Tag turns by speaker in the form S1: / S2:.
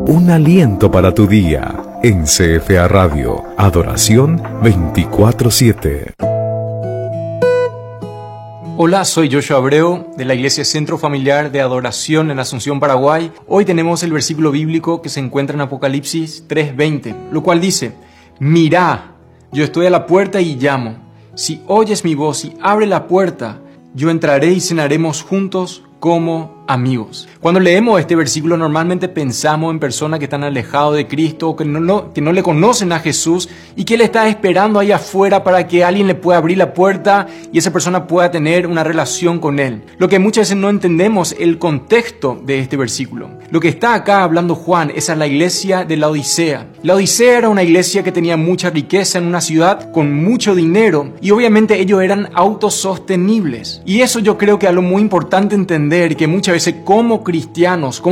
S1: un aliento para tu día. En CFA Radio, Adoración 24/7.
S2: Hola, soy Joshua Abreu de la Iglesia Centro Familiar de Adoración en Asunción, Paraguay. Hoy tenemos el versículo bíblico que se encuentra en Apocalipsis 3:20, lo cual dice: Mirá, yo estoy a la puerta y llamo. Si oyes mi voz y abre la puerta, yo entraré y cenaremos juntos como amigos. Cuando leemos este versículo normalmente pensamos en personas que están alejados de Cristo, que no le conocen a Jesús y que Él está esperando ahí afuera para que alguien le pueda abrir la puerta y esa persona pueda tener una relación con Él. Lo que muchas veces no entendemos el contexto de este versículo. Lo que está acá hablando Juan es a la iglesia de la Odisea. La Odisea era una iglesia que tenía mucha riqueza en una ciudad con mucho dinero y obviamente ellos eran autosostenibles. Y eso yo creo que es algo muy importante entender, que muchas veces como cristianos,